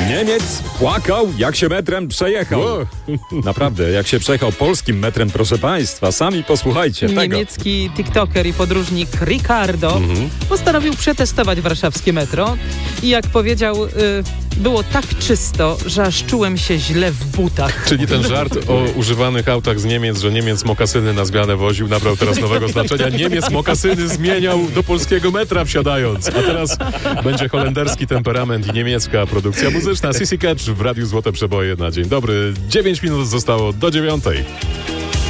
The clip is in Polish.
Niemiec płakał, jak się metrem przejechał. Naprawdę, jak się przejechał polskim metrem, proszę państwa. Sami posłuchajcie tego. Niemiecki tiktoker i podróżnik Ricardo postanowił przetestować warszawskie metro i jak powiedział, było tak czysto, że aż czułem się źle w butach. Czyli ten żart o używanych autach z Niemiec, że Niemiec mokasyny na zmianę woził, nabrał teraz nowego znaczenia. Niemiec mokasyny zmieniał do polskiego metra wsiadając. A teraz będzie holenderski temperament i niemiecka produkcja muzyczna. Sissy Catch w Radiu Złote Przeboje na dzień dobry. 9 minut zostało do 9:00.